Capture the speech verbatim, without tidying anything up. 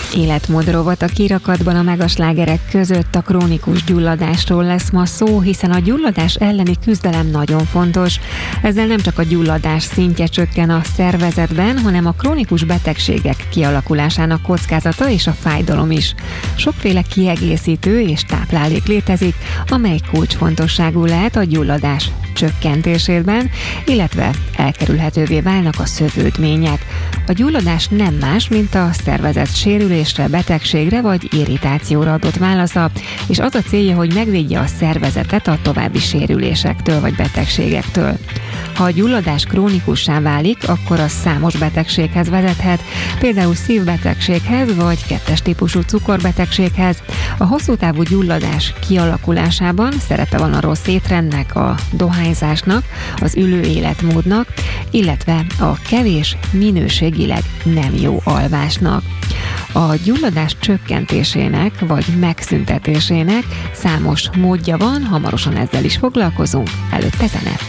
Életmód rovat a kirakatban a megaslágerek között a krónikus gyulladásról lesz ma szó, hiszen a gyulladás elleni küzdelem nagyon fontos. Ezzel nem csak a gyulladás szintje csökken a szervezetben, hanem a krónikus betegségek kialakulásának kockázata és a fájdalom is. Sokféle kiegészítő és táplálék létezik, amely kulcsfontosságú lehet a gyulladás csökkentésében, illetve elkerülhetővé válnak a szövődmények. A gyulladás nem más, mint a szervezet sérülésre, betegségre vagy irritációra adott válasza, és az a célja, hogy megvédje a szervezetet a további sérülésektől vagy betegségektől. Ha a gyulladás krónikussá válik, akkor az számos betegséghez vezethet, például szívbetegséghez vagy kettes típusú cukorbetegséghez. A hosszú távú gyulladás kialakulásában szerepe van a rossz étrendnek, a dohányzásnak, az ülő életmódnak, illetve a kevés, minőségileg nem jó alvásnak. A gyulladás csökkentésének vagy megszüntetésének számos módja van, hamarosan ezzel is foglalkozunk, előtte zene.